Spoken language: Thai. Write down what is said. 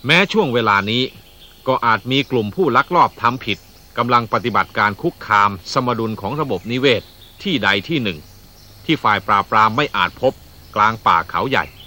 แม้ช่วงเวลานี้ก็อาจมีกลุ่มผู้ลักลอบทำผิดกำลังปฏิบัติการคุกคามสมดุลของระบบนิเวศที่ใดที่หนึ่งที่ฝ่ายปราบปรามไม่อาจพบกลางป่าเขาใหญ่